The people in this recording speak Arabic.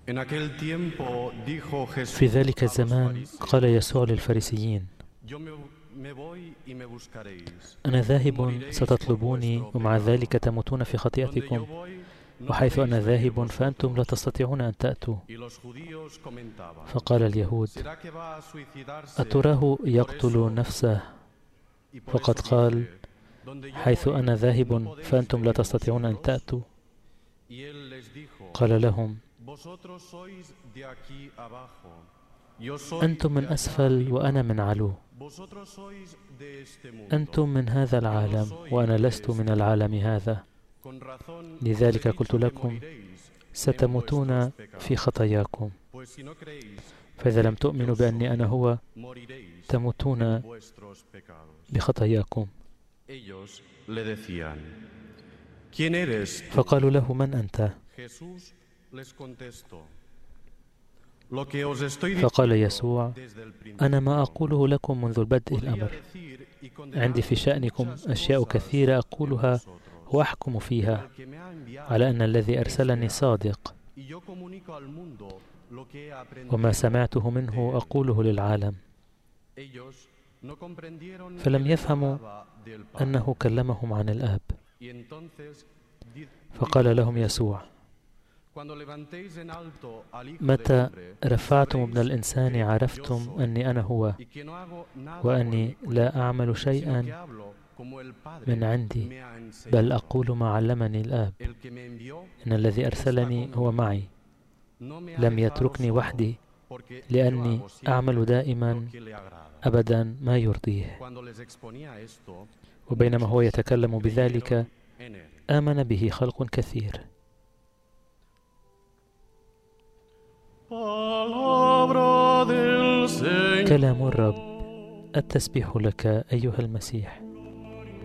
في ذلك الزمان قال يسوع للفريسيين: أنا ذاهب ستطلبوني ومع ذلك تموتون في خطيئتكم، وحيث أنا ذاهب فأنتم لا تستطيعون أن تأتوا. فقال اليهود: أتراه يقتل نفسه؟ فقد قال: حيث أنا ذاهب فأنتم لا تستطيعون أن تأتوا. قال لهم: أنتم من أسفل وأنا من علو. أنتم من هذا العالم وأنا لست من العالم هذا. لذلك قلت لكم ستموتون في خطاياكم، فإذا لم تؤمنوا بأني أنا هو تموتون بخطاياكم. فقالوا له: من أنت؟ فقال يسوع: أنا ما أقوله لكم منذ البدء الأمر. عندي في شأنكم أشياء كثيرة أقولها وأحكم فيها على أن الذي أرسلني صادق، وما سمعته منه أقوله للعالم. فلم يفهموا أنه كلمهم عن الآب. فقال لهم يسوع: متى رفعتم ابن الإنسان عرفتم أني أنا هو، وأني لا أعمل شيئا من عندي، بل أقول ما علمني الآب. إن الذي أرسلني هو معي، لم يتركني وحدي، لأني أعمل دائما أبدا ما يرضيه. وبينما هو يتكلم بذلك آمن به خلق كثير. كلام الرب. التسبيح لك أيها المسيح.